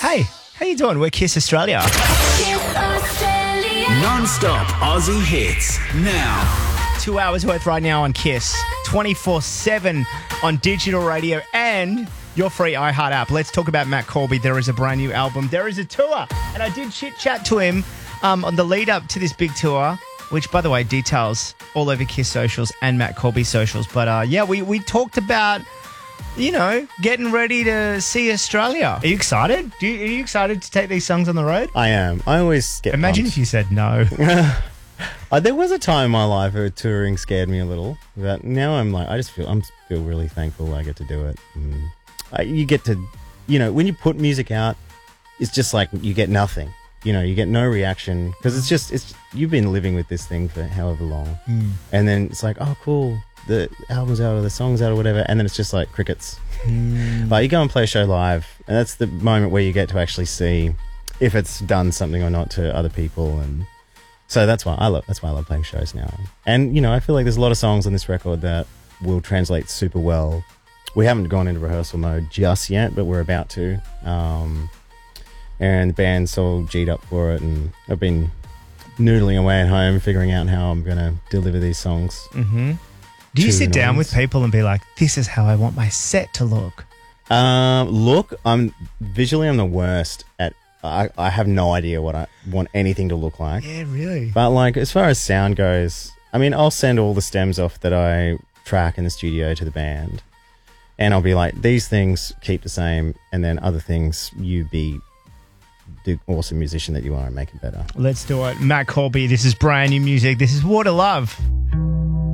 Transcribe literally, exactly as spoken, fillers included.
Hey, how you doing? We're Kiss Australia. Kiss Australia. Non-stop Aussie hits now. Two hours worth right now on Kiss. twenty-four seven on digital radio and your free iHeart app. Let's talk about Matt Corby. There is a brand new album. There is a tour. And I did chit-chat to him um, on the lead-up to this big tour, which, by the way, details all over Kiss socials and Matt Corby socials. But, uh, yeah, we, we talked about, you know, getting ready to see Australia. Are you excited? Do you, are you excited to take these songs on the road? I am. I always get Imagine pumped. if you said no. Uh, there was a time in my life where touring scared me a little, but now I'm like, I just feel I'm feel really thankful I get to do it. Mm. I, you get to, you know, when you put music out, it's just like you get nothing. You know, you get no reaction because it's just it's you've been living with this thing for however long, Mm. and then it's like, oh, cool, the album's out or the song's out or whatever, and then it's just like crickets. Mm. Like you go and play a show live, and that's the moment where you get to actually see if it's done something or not to other people, and so that's why I love that's why I love playing shows now. And you know, I feel like there's a lot of songs on this record that will translate super well. We haven't gone into rehearsal mode just yet, but we're about to. Um, and the band's all G'd up for it, and I've been noodling away at home, figuring out how I'm going to deliver these songs. Mm-hmm. Do you to sit the down with audience. people and be like, this is how I want my set to look? Um, look, I'm visually I'm the worst at. I, I have no idea what I want anything to look like. Yeah, really. But like as far as sound goes, I mean, I'll send all the stems off that I track in the studio to the band, and I'll be like, these things keep the same, and then other things you be the awesome musician that you are and make it better. Let's do it. Matt Corby, this is brand new music. This is Water Love.